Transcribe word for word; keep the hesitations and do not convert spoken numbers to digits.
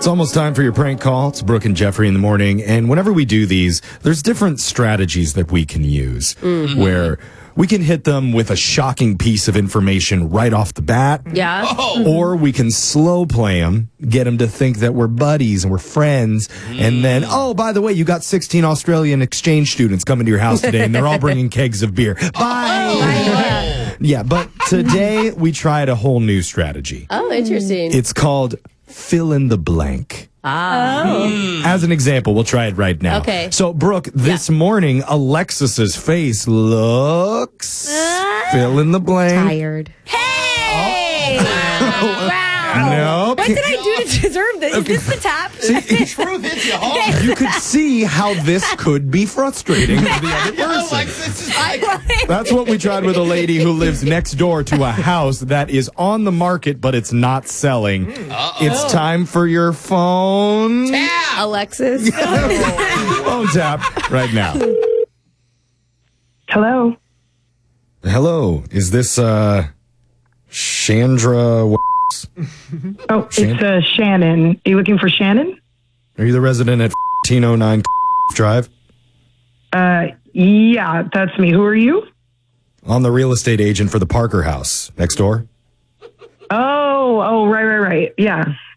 It's almost time for your prank call. It's Brooke and Jeffrey in the morning. And whenever we do these, there's different strategies that we can use mm-hmm. where we can hit them with a shocking piece of information right off the bat. Yeah. Oh. Or we can slow play them, get them to think that we're buddies and we're friends. Mm. And then, oh, by the way, you got sixteen Australian exchange students coming to your house today and they're all bringing kegs of beer. Bye. Oh. Yeah, but today we tried a whole new strategy. Oh, interesting. It's called fill in the blank. Ah. Oh. As an example, we'll try it right now. Okay. So, Brooke, this yeah. morning, Alexis's face looks... Uh, fill in the blank. Tired. Hey! Oh. Wow. No. What did I do to deserve this? Okay. Is this the tap? See, truth hits you hard. You could see how this could be frustrating to the other person. Like, this is like... That's what we tried with a lady who lives next door to a house that is on the market, but it's not selling. Uh-oh. It's time for your phone. Tap! Alexis. Phone tap right now. Hello. Hello. Is this, uh, Chandra... Oh, Shan- it's uh, Shannon. Are you looking for Shannon? Are you the resident at fifteen oh nine Drive? Uh, yeah, that's me. Who are you? I'm the real estate agent for the Parker house next door. Oh, oh, right, right, right. Yeah.